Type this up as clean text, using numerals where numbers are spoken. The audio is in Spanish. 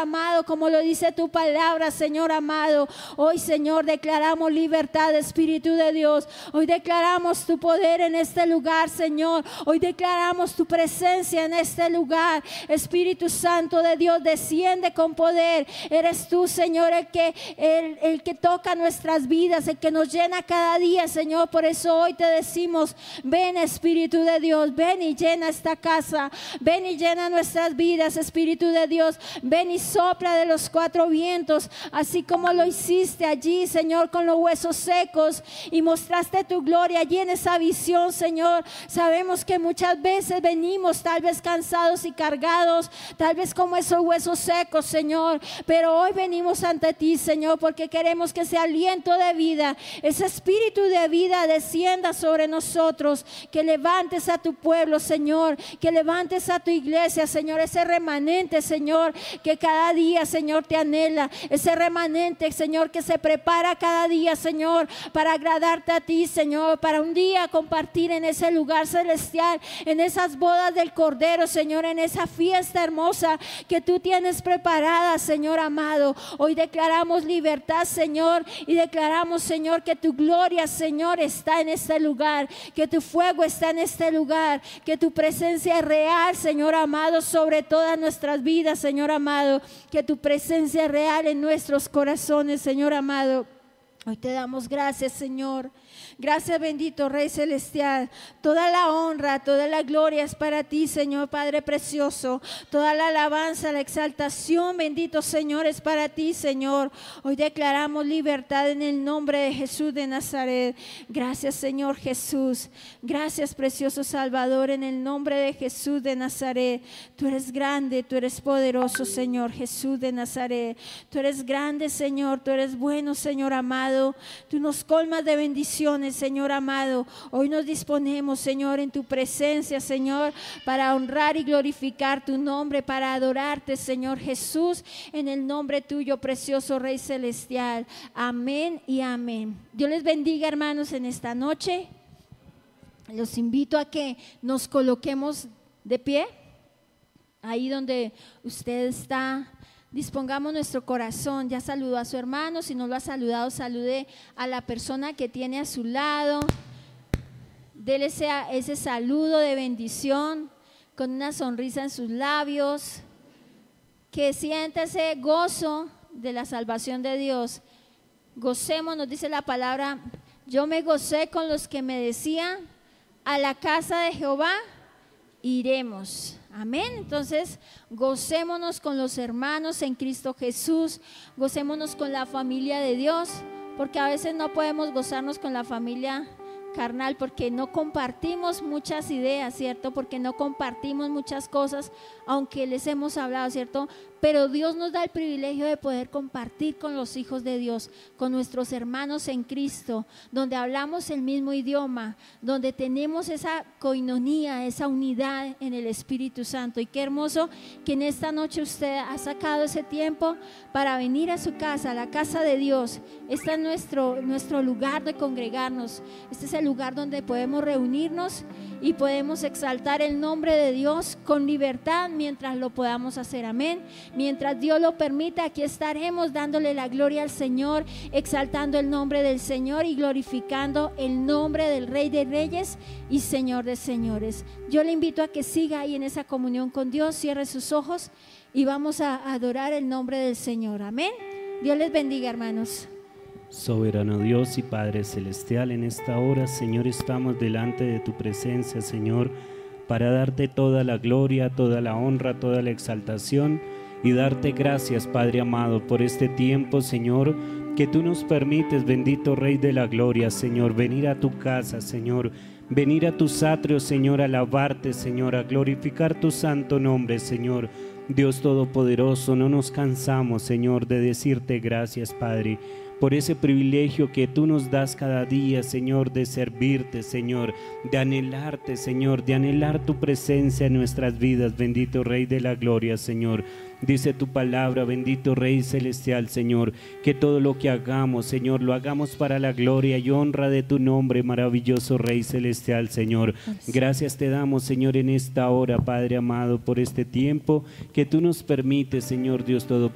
amado, como lo dice tu palabra, Señor amado. Hoy, Señor, declaramos libertad, Espíritu de Dios. Hoy declaramos tu poder en este lugar, Señor. Hoy declaramos tu presencia en este lugar. Espíritu Santo de Dios, desciende con poder. Eres tú, Señor, el que toca nuestras vidas, el que nos llena cada día, Señor. Por eso hoy te decimos, ven, Espíritu de Dios, ven y llena esta casa, ven y llena nuestras vidas, Espíritu de Dios. Ven y sopla de los cuatro vientos, así como lo hiciste allí, Señor, con los huesos secos, y mostraste tu gloria allí en esa visión, Señor. Sabemos que muchas veces venimos tal vez cansados y cargados, tal vez como esos huesos secos, Señor, pero hoy venimos ante ti, Señor, porque queremos que ese aliento de vida, ese espíritu de vida descienda sobre nosotros, que levantes a tu pueblo, Señor, que levantes a tu iglesia, Señor, ese remanente, Señor, que cada día, Señor, te anhela, ese remanente, Señor, que se prepara cada día, Señor, para agradarte a ti, Señor, para un día compartir en ese lugar celestial, en esas bodas del Cordero, Señor, en esa fiesta hermosa que tú tienes preparada, Señor amado. Hoy declaramos libertad, Señor, y declaramos, Señor, que tu gloria, Señor, está en este lugar, que tu fuego está en este lugar, que tu presencia es real, Señor amado, sobre todas nuestras vidas, Señor amado, que tu presencia es real en nuestros corazones, Señor amado. Hoy te damos gracias, Señor. Gracias, bendito Rey Celestial. Toda la honra, toda la gloria es para ti, Señor Padre precioso. Toda la alabanza, la exaltación, bendito Señor, es para ti, Señor. Hoy declaramos libertad en el nombre de Jesús de Nazaret. Gracias, Señor Jesús. Gracias, precioso Salvador, en el nombre de Jesús de Nazaret. Tú eres grande, tú eres poderoso, Señor Jesús de Nazaret. Tú eres grande, Señor. Tú eres bueno, Señor amado. Tú nos colmas de bendiciones, Señor amado. Hoy nos disponemos, Señor, en tu presencia, Señor, para honrar y glorificar tu nombre, para adorarte, Señor Jesús, en el nombre tuyo, precioso Rey Celestial. Amén y amén. Dios les bendiga, hermanos, en esta noche. Los invito a que nos coloquemos de pie, ahí donde usted está. Dispongamos nuestro corazón. Ya saludó a su hermano, si no lo ha saludado, salude a la persona que tiene a su lado. Dele ese saludo de bendición con una sonrisa en sus labios. Que sienta ese gozo de la salvación de Dios. Gocémonos, dice la palabra, yo me gocé con los que me decían, a la casa de Jehová iremos. Amén. Entonces, gocémonos con los hermanos en Cristo Jesús, gocémonos con la familia de Dios, porque a veces no podemos gozarnos con la familia carnal porque no compartimos muchas ideas, ¿cierto? Porque no compartimos muchas cosas, aunque les hemos hablado, ¿cierto? Pero Dios nos da el privilegio de poder compartir con los hijos de Dios, con nuestros hermanos en Cristo, donde hablamos el mismo idioma, donde tenemos esa coinonía, esa unidad en el Espíritu Santo. Y qué hermoso que en esta noche usted ha sacado ese tiempo para venir a su casa, a la casa de Dios. Este es nuestro lugar de congregarnos. Este es el lugar donde podemos reunirnos y podemos exaltar el nombre de Dios con libertad mientras lo podamos hacer. Amén. Mientras Dios lo permita, aquí estaremos dándole la gloria al Señor, exaltando el nombre del Señor y glorificando el nombre del Rey de Reyes y Señor de Señores. Yo le invito a que siga ahí en esa comunión con Dios, cierre sus ojos y vamos a adorar el nombre del Señor. Amén. Dios les bendiga, hermanos. Soberano Dios y Padre Celestial, en esta hora, Señor, estamos delante de tu presencia, Señor, para darte toda la gloria, toda la honra, toda la exaltación y darte gracias, Padre amado, por este tiempo, Señor, que tú nos permites, bendito Rey de la Gloria, Señor, venir a tu casa, Señor, venir a tus atrios, Señor, a alabarte, Señor, a glorificar tu santo nombre, Señor. Dios Todopoderoso, no nos cansamos, Señor, de decirte gracias, Padre, por ese privilegio que tú nos das cada día, Señor, de servirte, Señor, de anhelarte, Señor, de anhelar tu presencia en nuestras vidas, bendito Rey de la Gloria, Señor. Dice tu palabra, bendito Rey Celestial, Señor, que todo lo que hagamos, Señor, lo hagamos para la gloria y honra de tu nombre, maravilloso Rey Celestial, Señor. Gracias te damos, Señor, en esta hora, Padre amado, por este tiempo que tú nos permites, Señor Dios Todopoderoso,